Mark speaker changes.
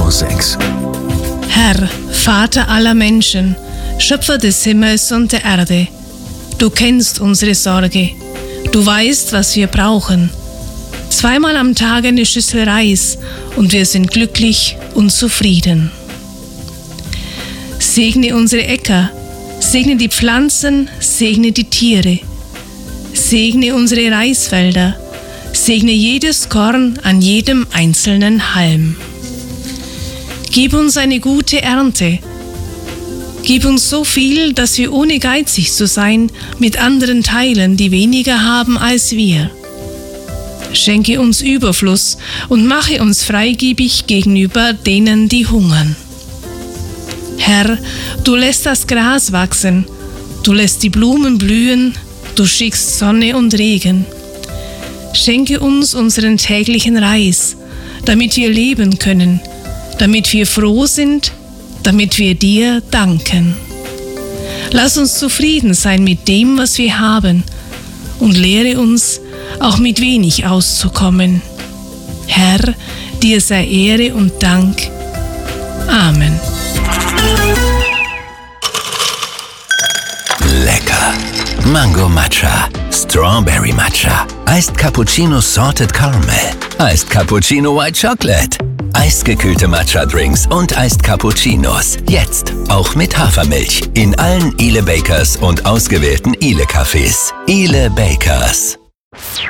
Speaker 1: 6.
Speaker 2: Herr, Vater aller Menschen, Schöpfer des Himmels und der Erde, du kennst unsere Sorge, du weißt, was wir brauchen. 2-mal am Tag eine Schüssel Reis und wir sind glücklich und zufrieden. Segne unsere Äcker, segne die Pflanzen, segne die Tiere. Segne unsere Reisfelder, segne jedes Korn an jedem einzelnen Halm. Gib uns eine gute Ernte. Gib uns so viel, dass wir ohne geizig zu sein mit anderen teilen, die weniger haben als wir. Schenke uns Überfluss und mache uns freigebig gegenüber denen, die hungern. Herr, du lässt das Gras wachsen, du lässt die Blumen blühen, du schickst Sonne und Regen. Schenke uns unseren täglichen Reis, damit wir leben können, damit wir froh sind, damit wir dir danken. Lass uns zufrieden sein mit dem, was wir haben, und lehre uns, auch mit wenig auszukommen. Herr, dir sei Ehre und Dank. Amen.
Speaker 3: Lecker. Mango Matcha, Strawberry Matcha, Iced Cappuccino Salted Caramel, Iced Cappuccino White Chocolate, eisgekühlte Matcha-Drinks und Iced Cappuccinos. Jetzt auch mit Hafermilch in allen Ile Bakers und ausgewählten Ile Cafés. Ile Bakers.